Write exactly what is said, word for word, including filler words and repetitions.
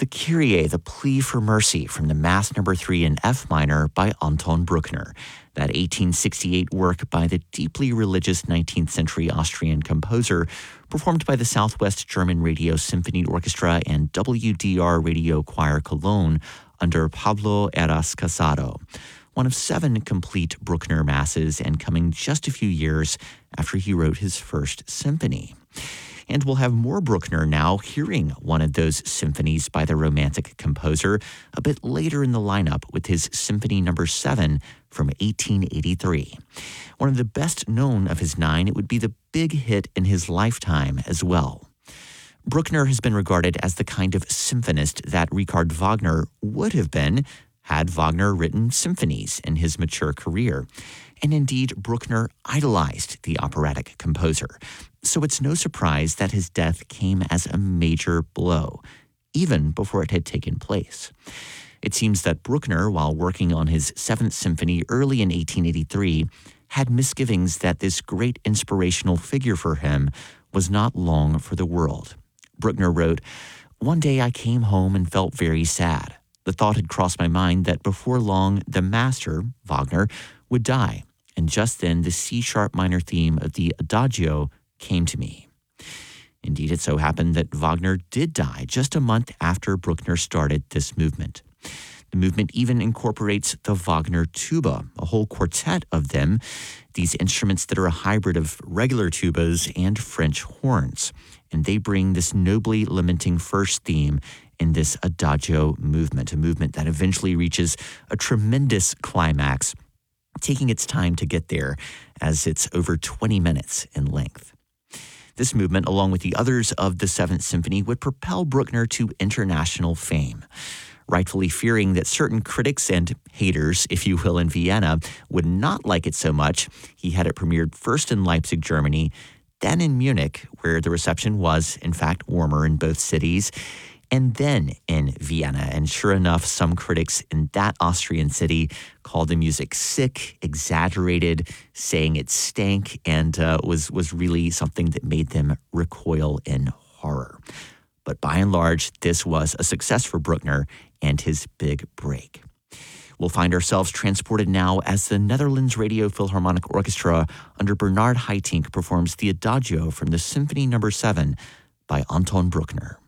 the Kyrie, the Plea for Mercy from the Mass Number three in F minor by Anton Bruckner, that eighteen sixty-eight work by the deeply religious nineteenth century Austrian composer, performed by the Southwest German Radio Symphony Orchestra and W D R Radio Choir Cologne under Pablo Eras Casado, one of seven complete Bruckner masses and coming just a few years after he wrote his first symphony. And we'll have more Bruckner now, hearing one of those symphonies by the Romantic composer a bit later in the lineup with his Symphony Number seven from eighteen eighty-three. One of the best known of his nine, it would be the big hit in his lifetime as well. Bruckner has been regarded as the kind of symphonist that Richard Wagner would have been had Wagner written symphonies in his mature career. And indeed, Bruckner idolized the operatic composer. So it's no surprise that his death came as a major blow, even before it had taken place. It seems that Bruckner, while working on his Seventh Symphony early in eighteen eighty-three, had misgivings that this great inspirational figure for him was not long for the world. Bruckner wrote, "One day I came home and felt very sad. The thought had crossed my mind that before long the master, Wagner, would die, and just then the C-sharp minor theme of the Adagio came to me." Indeed, it so happened that Wagner did die just a month after Bruckner started this movement. The movement even incorporates the Wagner tuba, a whole quartet of them, these instruments that are a hybrid of regular tubas and French horns. And they bring this nobly lamenting first theme in this Adagio movement, a movement that eventually reaches a tremendous climax, taking its time to get there as it's over twenty minutes in length. This movement, along with the others of the Seventh Symphony, would propel Bruckner to international fame. Rightfully fearing that certain critics and haters, if you will, in Vienna would not like it so much, he had it premiered first in Leipzig, Germany, then in Munich, where the reception was, in fact, warmer in both cities, and then in Vienna. And sure enough, some critics in that Austrian city called the music sick, exaggerated, saying it stank, and uh, was, was really something that made them recoil in horror. But by and large, this was a success for Bruckner and his big break. We'll find ourselves transported now as the Netherlands Radio Philharmonic Orchestra under Bernard Haitink performs the Adagio from the Symphony Number seven by Anton Bruckner.